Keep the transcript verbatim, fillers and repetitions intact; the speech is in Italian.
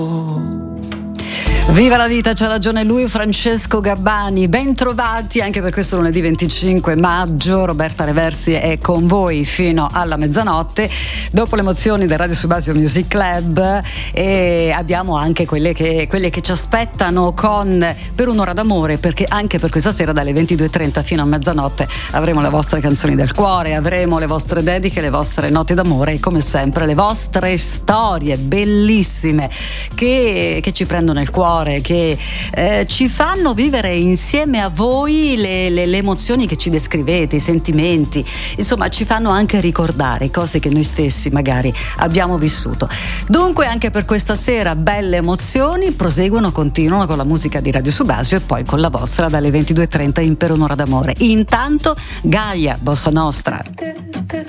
Viva la vita, c'ha ragione lui, Francesco Gabbani. Ben trovati anche per questo lunedì venticinque maggio. Roberta Reversi è con voi fino alla mezzanotte, dopo le emozioni del Radio Subasio Music Club, e abbiamo anche quelle che, quelle che ci aspettano con Per un'ora d'amore, perché anche per questa sera dalle ventidue e trenta fino a mezzanotte avremo le vostre canzoni del cuore, avremo le vostre dediche, le vostre note d'amore e come sempre le vostre storie bellissime che, che ci prendono il cuore, che eh, ci fanno vivere insieme a voi le, le, le emozioni che ci descrivete, i sentimenti, insomma ci fanno anche ricordare cose che noi stessi magari abbiamo vissuto. Dunque anche per questa sera belle emozioni proseguono, continuano con la musica di Radio Subasio e poi con la vostra dalle ventidue e trenta in Per un'ora d'amore. Intanto Gaia, Bossa Nostra.